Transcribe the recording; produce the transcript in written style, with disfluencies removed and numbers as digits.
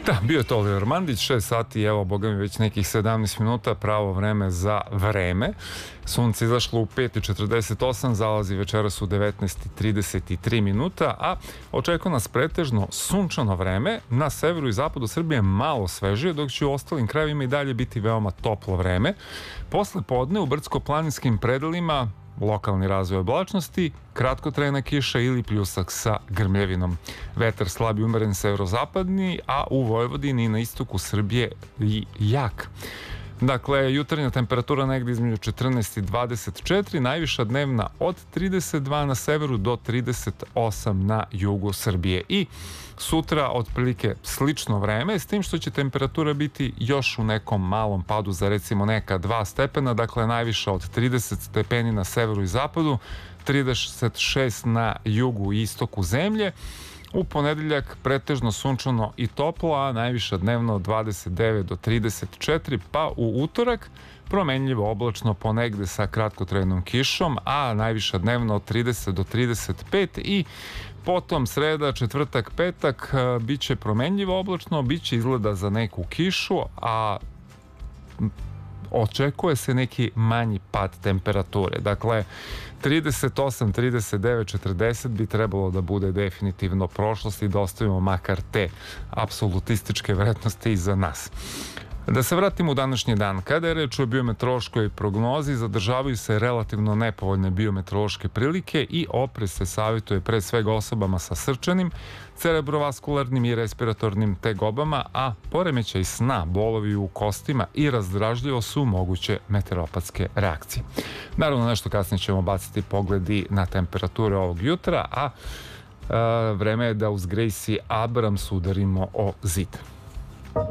Da, bio je to Oliver Mandić, 6 sati i evo, boga mi, već nekih 17 minuta, pravo vreme za vreme. Sunce izašlo u 5:48, zalazi večeras u 19:33 minuta, a očekuje nas pretežno sunčano vreme. Na severu i zapadu Srbije malo svežije, dok će u ostalim krajevima i dalje biti veoma toplo vreme. Posle podne u brdsko-planinskim predelima lokalni razvoj oblačnosti, kratkotrajna kiša ili pljusak sa grmljevinom. Vetar slab i umeren severozapadni, a u Vojvodini i na istoku Srbije i jak. Dakle, jutarnja temperatura negdje između 14 i 24, najviša dnevna od 32 na severu do 38 na jugu Srbije. I sutra otprilike slično vreme, s tim što će temperatura biti još u nekom malom padu za recimo neka 2 stepena, dakle najviša od 30 stepeni na severu i zapadu, 36 na jugu i istoku zemlje. U ponedeljak pretežno sunčano i toplo, a najviša dnevno od 29 do 34, pa u utorak promenljivo oblačno ponegde sa kratkotrajnom kišom, a najviša dnevno od 30 do 35 i potom sreda, četvrtak, petak biće promenljivo oblačno, biće izgleda za neku kišu, a očekuje se neki manji pad temperature. Dakle, 38, 39, 40 bi trebalo da bude definitivno prošlost i da ostavimo makar te apsolutističke vrednosti iza nas. Da se vratimo u današnji dan. Kada je reč o biometeorološkoj prognozi, zadržavaju se relativno nepovoljne biometeorološke prilike i oprez se savjetuje pre svega osobama sa srčanim, cerebrovaskularnim i respiratornim tegobama, a poremećaj sna, bolovi u kostima i razdražljivo su moguće meteoropatske reakcije. Naravno, nešto kasnije ćemo baciti pogledi na temperature ovog jutra, a vreme je da uz Gracie Abrams udarimo o zid.